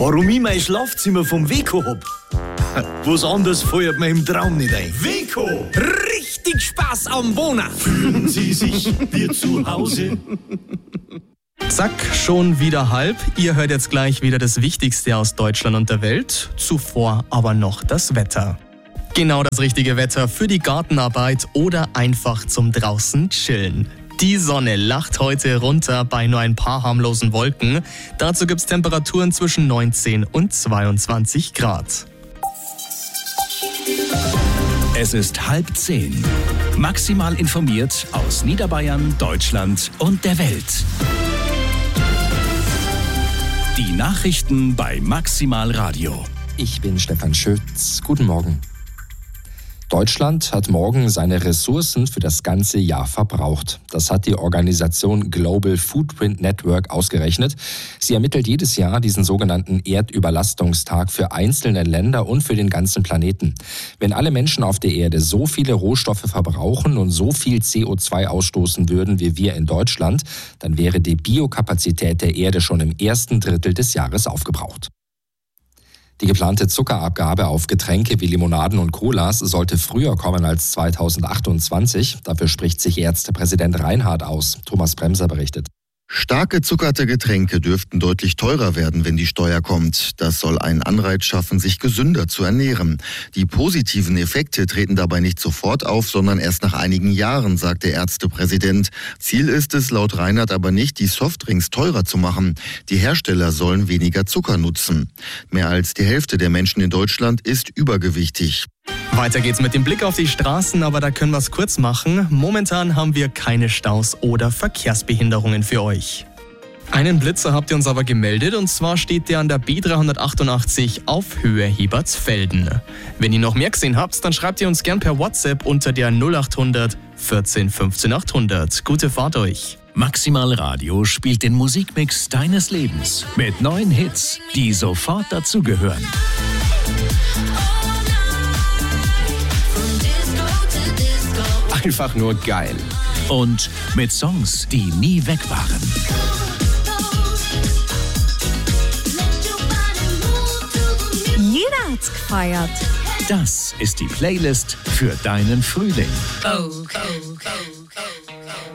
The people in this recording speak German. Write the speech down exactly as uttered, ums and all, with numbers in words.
Warum ich mein Schlafzimmer vom Weko hab? Was anderes fällt mir im Traum nicht ein. Weko, richtig Spaß am Wohnen. Fühlen Sie sich wie zu Hause? Zack, schon wieder halb. Ihr hört jetzt gleich wieder das Wichtigste aus Deutschland und der Welt. Zuvor aber noch das Wetter. Genau das richtige Wetter für die Gartenarbeit oder einfach zum draußen chillen. Die Sonne lacht heute runter bei nur ein paar harmlosen Wolken. Dazu gibt's Temperaturen zwischen neunzehn und zweiundzwanzig Grad. Es ist halb zehn. Maximal informiert aus Niederbayern, Deutschland und der Welt. Die Nachrichten bei Maximal Radio. Ich bin Stefan Schütz. Guten Morgen. Deutschland hat morgen seine Ressourcen für das ganze Jahr verbraucht. Das hat die Organisation Global Footprint Network ausgerechnet. Sie ermittelt jedes Jahr diesen sogenannten Erdüberlastungstag für einzelne Länder und für den ganzen Planeten. Wenn alle Menschen auf der Erde so viele Rohstoffe verbrauchen und so viel C O zwei ausstoßen würden wie wir in Deutschland, dann wäre die Biokapazität der Erde schon im ersten Drittel des Jahres aufgebraucht. Die geplante Zuckerabgabe auf Getränke wie Limonaden und Colas sollte früher kommen als zweitausendachtundzwanzig. Dafür spricht sich Ärztepräsident Reinhardt aus. Thomas Bremser berichtet. Stark gezuckerte Getränke dürften deutlich teurer werden, wenn die Steuer kommt. Das soll einen Anreiz schaffen, sich gesünder zu ernähren. Die positiven Effekte treten dabei nicht sofort auf, sondern erst nach einigen Jahren, sagt der Ärztepräsident. Ziel ist es laut Reinhardt aber nicht, die Softdrinks teurer zu machen. Die Hersteller sollen weniger Zucker nutzen. Mehr als die Hälfte der Menschen in Deutschland ist übergewichtig. Weiter geht's mit dem Blick auf die Straßen, aber da können wir es kurz machen. Momentan haben wir keine Staus oder Verkehrsbehinderungen für euch. Einen Blitzer habt ihr uns aber gemeldet, und zwar steht der an der B dreihundertachtundachtzig auf Höhe Hebertsfelden. Wenn ihr noch mehr gesehen habt, dann schreibt ihr uns gern per WhatsApp unter der null acht hundert vierzehn fünfzehn achthundert. Gute Fahrt euch! Maximal Radio spielt den Musikmix deines Lebens mit neuen Hits, die sofort dazugehören. Einfach nur geil. Und mit Songs, die nie weg waren. Jeder hat's gefeiert. Das ist die Playlist für deinen Frühling. Oh, oh, oh, oh.